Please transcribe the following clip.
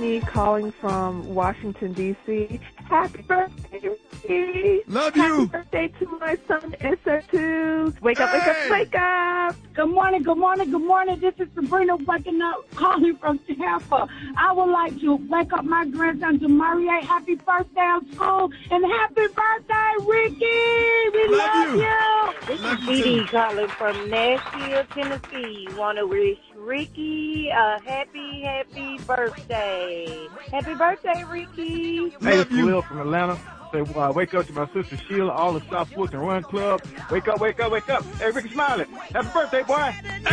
Tiffany calling from Washington, D.C. Happy birthday, Ricky. Love you. Happy birthday to my son, Issa2. Wake up, wake up, wake up. Good morning, good morning, good morning. This is Sabrina waking up, calling from Tampa. I would like to wake up my grandson, Jamarie. Happy birthday on school. And happy birthday, Ricky. We love you. This is Dee Dee calling from Nashville, Tennessee. Want to wish Ricky a happy birthday. Happy birthday, Ricky. Hey, it's Will from Atlanta. Say, wake up to my sister Sheila, all the South Fulton Run Club. Wake up, wake up, wake up. Hey, Ricky Smiley. Happy birthday, boy.